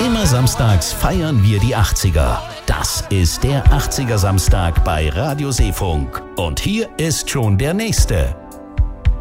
Immer samstags feiern wir die 80er. Das ist der 80er Samstag bei Radio Seefunk. Und hier ist schon der nächste.